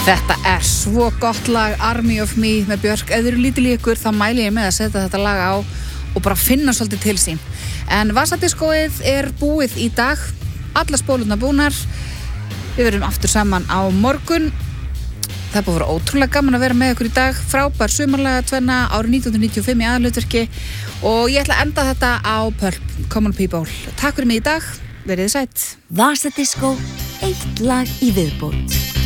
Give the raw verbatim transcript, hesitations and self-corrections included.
Þetta er svo gott lag, Army of Me með Björk. Ef þið eru lítil í ykkur, þá mæli ég með að setja þetta lag á og bara finna svolítið til sín. En Vasadiskóið er búið í dag, alla spólurnar búnar. Við verðum aftur saman á morgun. Það er búið að vera ótrúlega gaman að vera með ykkur í dag. Frábær sumarlaga tvenna árið nítján hundruð níutíu og fimm í aðalhlutverki og ég ætla að enda þetta á Pulp, Common People. Takk fyrir mig í dag, verið þið sætt. Vasadiskó, eitt lag í viðbót.